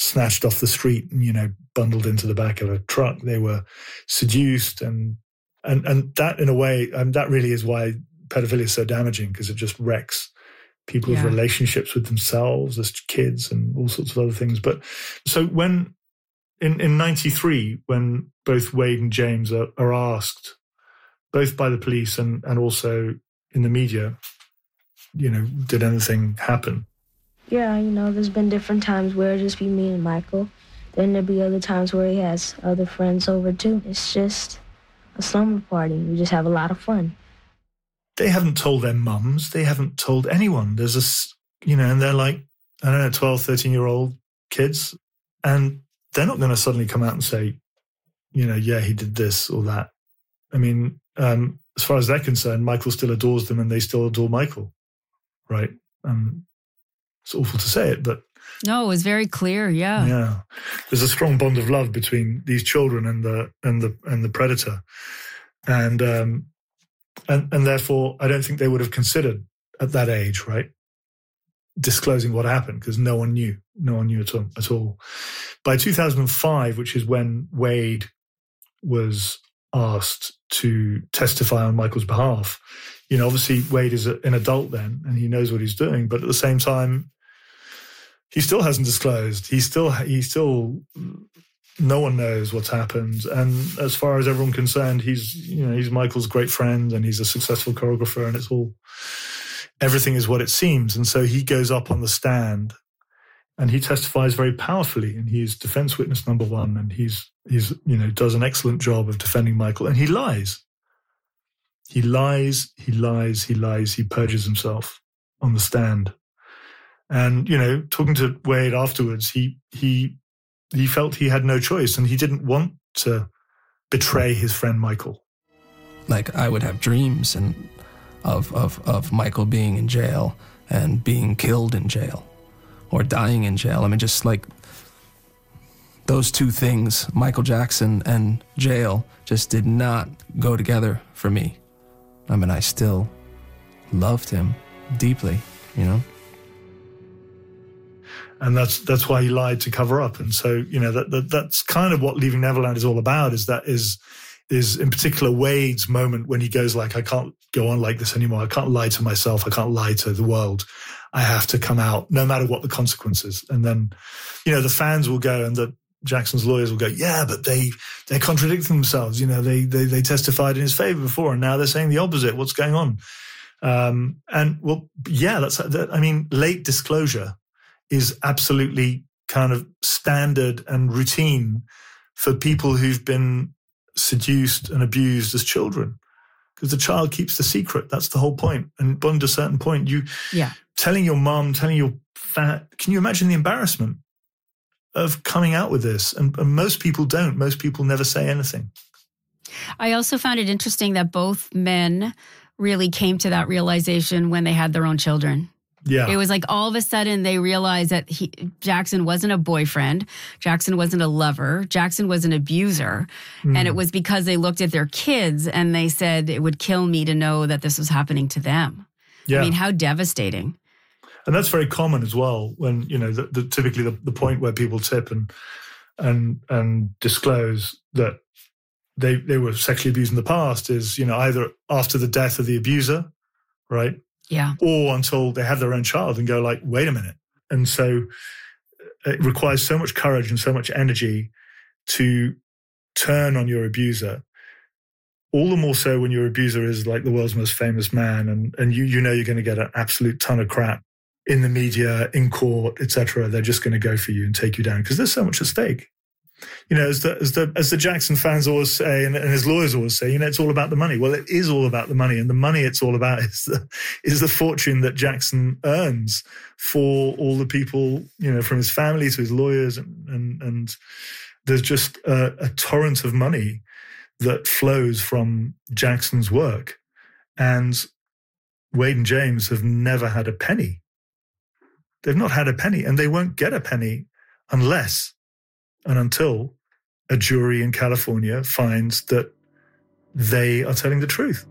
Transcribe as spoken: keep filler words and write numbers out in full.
snatched off the street and, you know, bundled into the back of a truck. They were seduced, and and and that in a way, and that really is why pedophilia is so damaging, because it just wrecks people's yeah. relationships with themselves as kids and all sorts of other things. But so when in in ninety-three, when both Wade and James are, are asked, both by the police and and also in the media, you know, did anything happen? Yeah, you know, there's been different times where it'd just be me and Michael. Then there'd be other times where he has other friends over too. It's just a slumber party. We just have a lot of fun. They haven't told their mums. They haven't told anyone. There's a, you know, and they're like, I don't know, twelve, thirteen-year-old kids. And they're not going to suddenly come out and say, you know, yeah, he did this or that. I mean, um, as far as they're concerned, Michael still adores them and they still adore Michael, right? Um, it's awful to say it, but... No, it was very clear, yeah. Yeah. There's a strong bond of love between these children and the and the and the predator. And um and and therefore I don't think they would have considered at that age, right, disclosing what happened, because no one knew. No one knew at all, at all. By two thousand five, which is when Wade was asked to testify on Michael's behalf, you know, obviously Wade is a, an adult then and he knows what he's doing, but at the same time, he still hasn't disclosed. He still, he still, no one knows what's happened. And as far as everyone concerned, he's, you know, he's Michael's great friend and he's a successful choreographer, and it's all, everything is what it seems. And so he goes up on the stand and he testifies very powerfully, and he's defense witness number one, and he's, he's, you know, does an excellent job of defending Michael, and he lies. He lies, he lies, he lies, he perjures himself on the stand. And, you know, talking to Wade afterwards, he he he felt he had no choice, and he didn't want to betray his friend Michael. Like, I would have dreams and of of of Michael being in jail and being killed in jail or dying in jail. I mean, just like those two things, Michael Jackson and jail, just did not go together for me. I mean, I still loved him deeply, you know? And that's that's why he lied to cover up. And so, you know, that, that that's kind of what Leaving Neverland is all about, is that is, is in particular Wade's moment when he goes like, I can't go on like this anymore. I can't lie to myself. I can't lie to the world. I have to come out no matter what the consequences. And then, you know, the fans will go, and the Jackson's lawyers will go, yeah, but they, they're contradicting themselves. You know, they, they, they testified in his favor before, and now they're saying the opposite. What's going on? Um, and well, yeah, that's, that, I mean, late disclosure is absolutely kind of standard and routine for people who've been seduced and abused as children, because the child keeps the secret. That's the whole point. And beyond a certain point, you, yeah, telling your mom, telling your fat, can you imagine the embarrassment of coming out with this? And, and most people don't. Most people never say anything. I also found it interesting that both men really came to that realization when they had their own children. Yeah. It was like all of a sudden they realized that he, Jackson wasn't a boyfriend. Jackson wasn't a lover. Jackson was an abuser. Mm. And it was because they looked at their kids and they said, it would kill me to know that this was happening to them. Yeah. I mean, how devastating. And that's very common as well, when, you know, the, the, typically the, the point where people tip and and and disclose that they they were sexually abused in the past is, you know, either after the death of the abuser, right? Yeah. Or until they have their own child and go like, wait a minute. And so it requires so much courage and so much energy to turn on your abuser. All the more so when your abuser is like the world's most famous man, and, and you you know you're going to get an absolute ton of crap in the media, in court, et cetera. They're just going to go for you and take you down because there's so much at stake. You know, as the as the as the Jackson fans always say, and, and his lawyers always say, you know, it's all about the money. Well, it is all about the money, and the money it's all about is the is the fortune that Jackson earns for all the people, you know, from his family to his lawyers, and and, and there's just a, a torrent of money that flows from Jackson's work, and Wade and James have never had a penny. They've not had a penny, and they won't get a penny unless and until a jury in California finds that they are telling the truth.